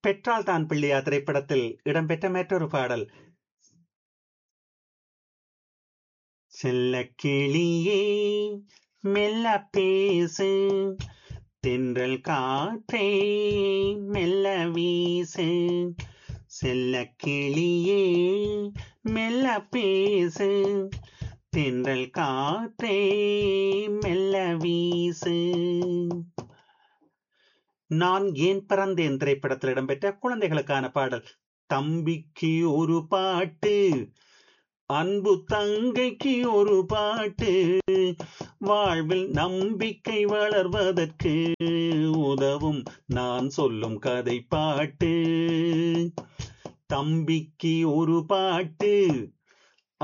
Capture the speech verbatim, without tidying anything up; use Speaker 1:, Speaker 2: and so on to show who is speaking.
Speaker 1: பெற்றால் தான் பிள்ளையா திரைப்படத்தில் இடம்பெற்ற மற்றொரு பாடல். செல்ல கிளியே மெல்ல பேசு, தென்றல் காற்றே மெல்ல வீசு, செல்ல கிளியே மெல்ல பேசு, தென்றல் காற்றே மெல்ல வீசு. நான் ஏன் பிறந்தேன் திரைப்படத்தில் இடம்பெற்ற குழந்தைகளுக்கான பாடல். தம்பிக்கு ஒரு பாட்டு, அன்பு தங்கைக்கு ஒரு பாட்டு, வாழ்வில் நம்பிக்கை வளர்வதற்கு உதவும் நான் சொல்லும் கதை பாட்டு. தம்பிக்கு ஒரு பாட்டு,